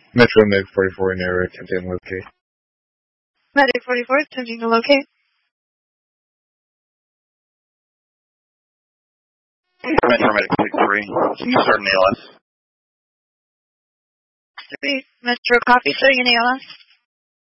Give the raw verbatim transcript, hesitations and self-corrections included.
Metro Med forty-four in area, attempting to locate. Medic forty-four, attempting to locate. Metro Medic sixty-three, can you start an A L S? Metro copy, starting an A L S.